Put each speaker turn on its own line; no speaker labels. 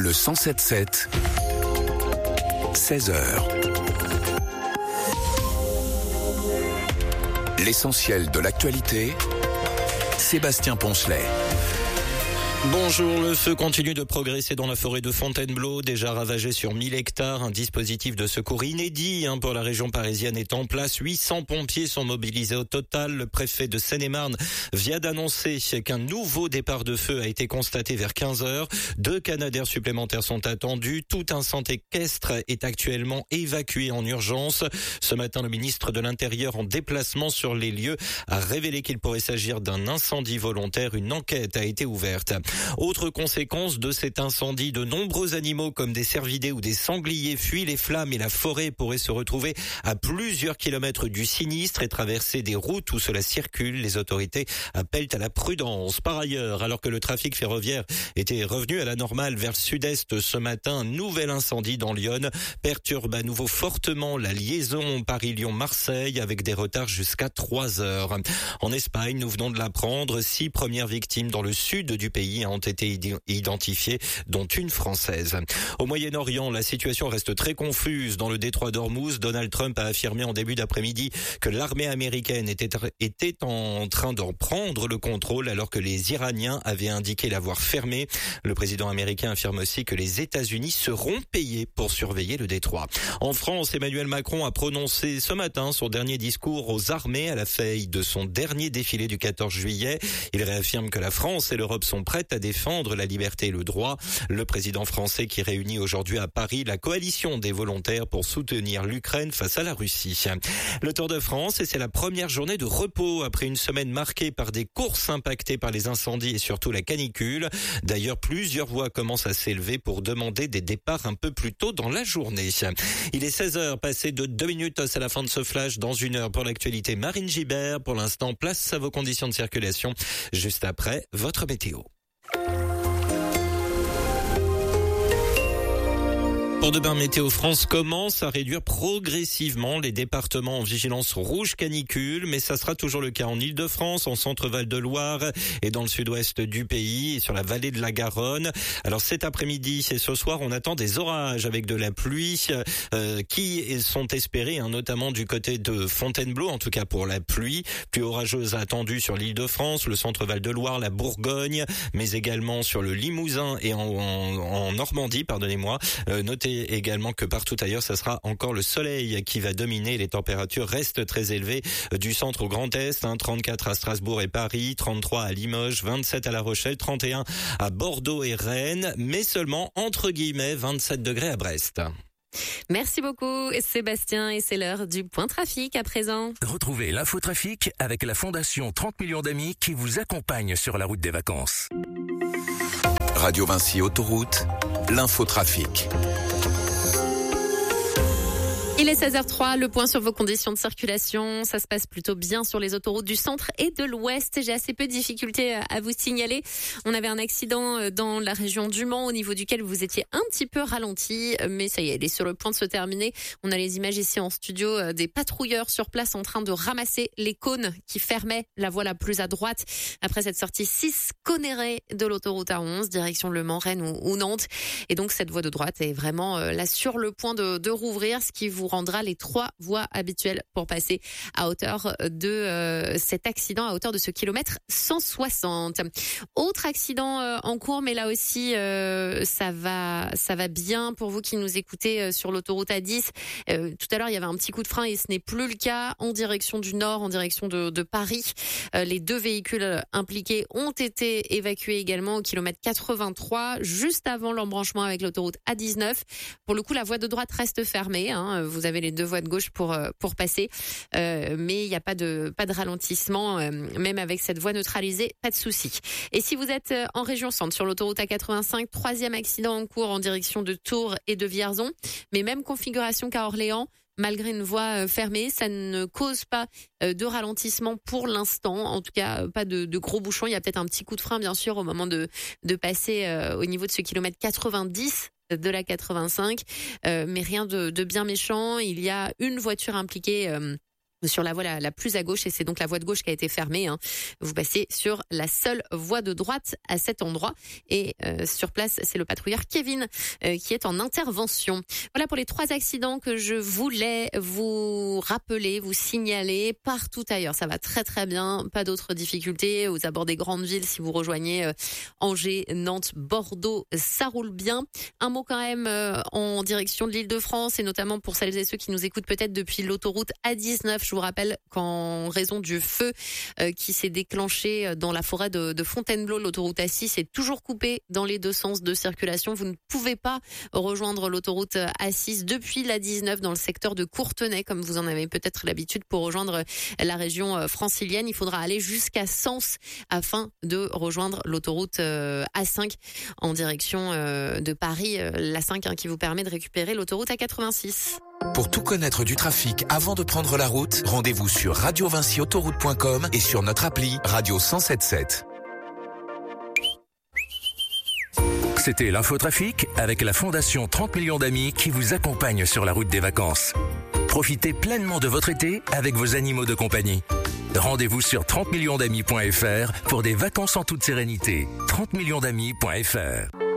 Le 107.7, 16h. L'essentiel de l'actualité, Sébastien Poncelet.
Bonjour, le feu continue de progresser dans la forêt de Fontainebleau, déjà ravagée sur 1000 hectares. Un dispositif de secours inédit pour la région parisienne est en place. 800 pompiers sont mobilisés au total. Le préfet de Seine-et-Marne vient d'annoncer qu'un nouveau départ de feu a été constaté vers 15h. 2 canadaires supplémentaires sont attendus. Tout un centre équestre est actuellement évacué en urgence. Ce matin, le ministre de l'Intérieur, en déplacement sur les lieux, a révélé qu'il pourrait s'agir d'un incendie volontaire. Une enquête a été ouverte. Autre conséquence de cet incendie, de nombreux animaux comme des cervidés ou des sangliers fuient les flammes et la forêt pourrait se retrouver à plusieurs kilomètres du sinistre et traverser des routes où cela circule. Les autorités appellent à la prudence. Par ailleurs, alors que le trafic ferroviaire était revenu à la normale vers le sud-est ce matin, un nouvel incendie dans l'Yonne perturbe à nouveau fortement la liaison Paris-Lyon-Marseille avec des retards jusqu'à 3 heures. En Espagne, nous venons de l'apprendre, 6 premières victimes dans le sud du pays ont été identifiées, dont une Française. Au Moyen-Orient, la situation reste très confuse. Dans le détroit d'Ormuz, Donald Trump a affirmé en début d'après-midi que l'armée américaine était en train d'en prendre le contrôle alors que les Iraniens avaient indiqué l'avoir fermé. Le président américain affirme aussi que les États-Unis seront payés pour surveiller le détroit. En France, Emmanuel Macron a prononcé ce matin son dernier discours aux armées à la veille de son dernier défilé du 14 juillet. Il réaffirme que la France et l'Europe sont prêtes à défendre la liberté et le droit. Le président français qui réunit aujourd'hui à Paris la coalition des volontaires pour soutenir l'Ukraine face à la Russie. Le Tour de France, et c'est la première journée de repos après une semaine marquée par des courses impactées par les incendies et surtout la canicule. D'ailleurs, plusieurs voix commencent à s'élever pour demander des départs un peu plus tôt dans la journée. Il est 16h, passé de 2 minutes, c'est la fin de ce flash. Dans 1 heure pour l'actualité, Marine Gibert. Pour l'instant, place à vos conditions de circulation. Juste après, votre météo. Pour demain, Météo France commence à réduire progressivement les départements en vigilance rouge canicule, mais ça sera toujours le cas en Île-de-France, en Centre-Val de Loire et dans le sud-ouest du pays et sur la vallée de la Garonne. Alors cet après-midi et ce soir, on attend des orages avec de la pluie qui sont espérés, notamment du côté de Fontainebleau, en tout cas pour la pluie. Pluie orageuse attendue sur l'Île-de-France, le Centre-Val de Loire, la Bourgogne, mais également sur le Limousin et en Normandie, pardonnez-moi. Notez également que partout ailleurs, ça sera encore le soleil qui va dominer. Les températures restent très élevées du centre au Grand Est, 34 à Strasbourg et Paris, 33 à Limoges, 27 à La Rochelle, 31 à Bordeaux et Rennes, mais seulement entre guillemets 27 degrés à Brest.
Merci beaucoup Sébastien, et c'est l'heure du point trafic à présent.
Retrouvez l'infotrafic avec la Fondation 30 millions d'amis qui vous accompagne sur la route des vacances. Radio Vinci Autoroute, l'infotrafic.
Il est 16h03, le point sur vos conditions de circulation. Ça se passe plutôt bien sur les autoroutes du centre et de l'ouest. J'ai assez peu de difficultés à vous signaler. On avait un accident dans la région du Mans au niveau duquel vous étiez un petit peu ralenti, mais ça y est, elle est sur le point de se terminer. On a les images ici en studio des patrouilleurs sur place en train de ramasser les cônes qui fermaient la voie la plus à droite après cette sortie 6 Connerré de l'autoroute A11, direction Le Mans, Rennes ou Nantes. Et donc cette voie de droite est vraiment là sur le point de rouvrir, ce qui vous rendra les 3 voies habituelles pour passer à hauteur de cet accident, à hauteur de ce kilomètre 160. Autre accident en cours, mais là aussi ça va bien pour vous qui nous écoutez sur l'autoroute A10. Tout à l'heure, il y avait un petit coup de frein et ce n'est plus le cas en direction du nord, en direction de Paris. Les 2 véhicules impliqués ont été évacués également au kilomètre 83, juste avant l'embranchement avec l'autoroute A19. Pour le coup, la voie de droite reste fermée. Vous avez les 2 voies de gauche pour passer, mais il n'y a pas de ralentissement, même avec cette voie neutralisée, pas de souci. Et si vous êtes en région centre sur l'autoroute A85, 3e accident en cours en direction de Tours et de Vierzon, mais même configuration qu'à Orléans. Malgré une voie fermée, ça ne cause pas de ralentissement pour l'instant. En tout cas, pas de gros bouchons. Il y a peut-être un petit coup de frein, bien sûr, au moment de passer au niveau de ce kilomètre 90 de la 85, mais rien de bien méchant. Il y a une voiture impliquée sur la voie la plus à gauche, et c'est donc la voie de gauche qui a été fermée. Vous passez sur la seule voie de droite à cet endroit, et sur place, c'est le patrouilleur Kevin qui est en intervention. Voilà pour les 3 accidents que je voulais vous rappeler, vous signaler. Partout ailleurs, ça va très très bien, pas d'autres difficultés aux abords des grandes villes. Si vous rejoignez Angers, Nantes, Bordeaux, ça roule bien. Un mot quand même en direction de l'Île-de-France, et notamment pour celles et ceux qui nous écoutent peut-être depuis l'autoroute A19. Je vous rappelle qu'en raison du feu qui s'est déclenché dans la forêt de Fontainebleau, l'autoroute A6 est toujours coupée dans les 2 sens de circulation. Vous ne pouvez pas rejoindre l'autoroute A6 depuis la 19 dans le secteur de Courtenay, comme vous en avez peut-être l'habitude, pour rejoindre la région francilienne. Il faudra aller jusqu'à Sens afin de rejoindre l'autoroute A5 en direction de Paris, l'A5 qui vous permet de récupérer l'autoroute A86.
Pour tout connaître du trafic avant de prendre la route, rendez-vous sur radiovincyautoroute.com et sur notre appli Radio 107.7. C'était l'infotrafic avec la Fondation 30 millions d'amis qui vous accompagne sur la route des vacances. Profitez pleinement de votre été avec vos animaux de compagnie. Rendez-vous sur 30millionsdamis.fr pour des vacances en toute sérénité. 30millionsdamis.fr